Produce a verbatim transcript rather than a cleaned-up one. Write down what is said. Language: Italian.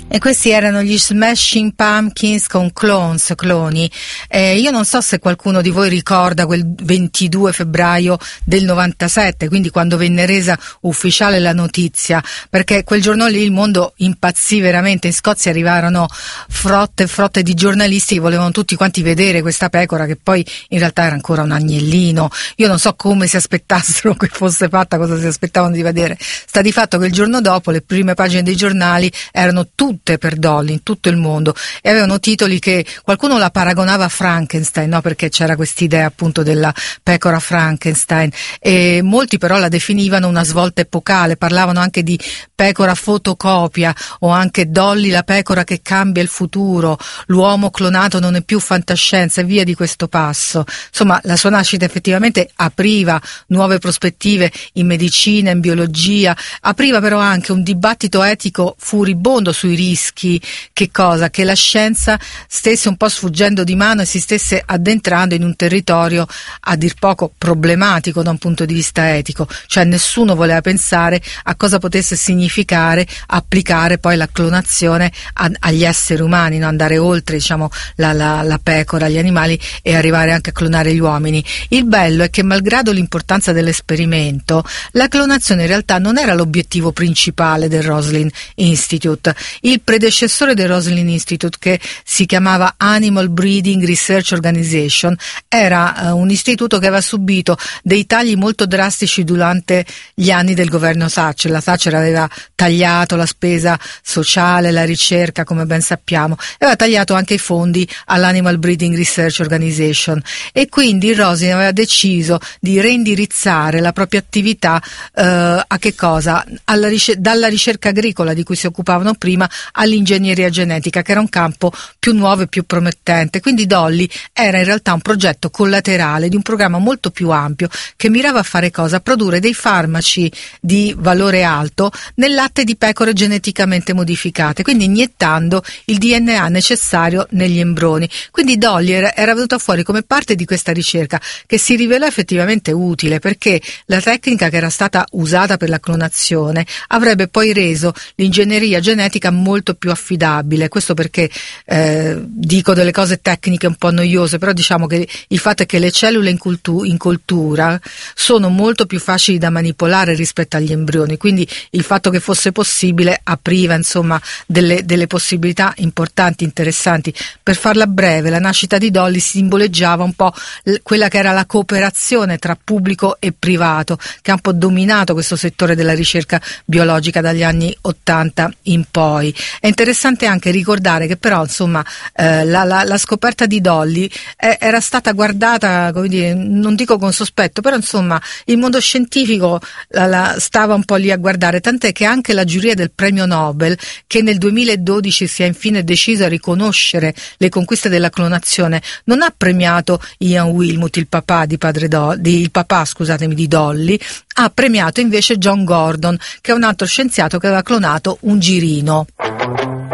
E questi erano gli Smashing Pumpkins con Clones, cloni. Eh, io non so se qualcuno di voi ricorda quel ventidue febbraio del novantasette, quindi quando venne resa ufficiale la notizia, perché quel giorno lì il mondo impazzì veramente. In Scozia arrivarono frotte e frotte di giornalisti che volevano tutti quanti vedere questa pecora, che poi in realtà era ancora un agnellino. Io non so come si aspettassero che fosse fatta, cosa si aspettavano di vedere. Sta di fatto che il giorno dopo le prime pagine dei giornali erano tutte per Dolly in tutto il mondo e avevano titoli che qualcuno la paragonava a Frankenstein, no? Perché c'era quest'idea appunto della pecora Frankenstein, e molti però la definivano una svolta epocale, parlavano anche di pecora fotocopia o anche Dolly la pecora che cambia il futuro, l'uomo clonato non è più fantascienza e via di questo passo. Insomma, la sua nascita effettivamente apriva nuove prospettive in medicina, in biologia, apriva però anche un dibattito etico furibondo sui rischi, che cosa? Che la scienza stesse un po' sfuggendo di mano e si stesse addentrando in un territorio a dir poco problematico da un punto di vista etico, cioè nessuno voleva pensare a cosa potesse significare applicare poi la clonazione a, agli esseri umani, no? Andare oltre, diciamo, la, la, la pecora, gli animali, e arrivare anche a clonare gli uomini. Il bello è che malgrado l'importanza dell'esperimento, la clonazione in realtà non era l'obiettivo principale del Roslin Institute. Il predecessore del Roslin Institute, che si chiamava Animal Breeding Research Organization, era uh, un istituto che aveva subito dei tagli molto drastici durante gli anni del governo Thatcher. La Thatcher aveva tagliato la spesa sociale, la ricerca, come ben sappiamo, e aveva tagliato anche i fondi all'Animal Breeding Research Organization, e quindi il Roslin aveva deciso di reindirizzare la propria attività uh, a che cosa? Alla ricer- dalla ricerca agricola di cui si occupavano prima all'ingegneria genetica, che era un campo più nuovo e più promettente. Quindi Dolly era in realtà un progetto collaterale di un programma molto più ampio che mirava a fare cosa? A produrre dei farmaci di valore alto nel latte di pecore geneticamente modificate, quindi iniettando il D N A necessario negli embrioni. Quindi Dolly era, era venuta fuori come parte di questa ricerca, che si rivelò effettivamente utile, perché la tecnica che era stata usata per la clonazione avrebbe poi reso l'ingegneria genetica molto più affidabile. Questo perché eh, dico delle cose tecniche un po' noiose, però diciamo che il fatto è che le cellule in, cultu- in coltura sono molto più facili da manipolare rispetto agli embrioni, quindi il fatto che fosse possibile apriva insomma delle, delle possibilità importanti, interessanti. Per farla breve, la nascita di Dolly simboleggiava un po' l- quella che era la cooperazione tra pubblico e privato, che ha un po' dominato questo settore della ricerca biologica dagli anni ottanta in poi. È interessante anche ricordare che però insomma eh, la, la, la scoperta di Dolly eh, era stata guardata, come dire, non dico con sospetto, però insomma il mondo scientifico la, la, stava un po' lì a guardare, tant'è che anche la giuria del premio Nobel, che nel duemiladodici si è infine deciso a riconoscere le conquiste della clonazione, non ha premiato Ian Wilmut, il papà di padre Do, di, il papà scusatemi di Dolly, ha premiato invece John Gordon, che è un altro scienziato che aveva clonato un girino.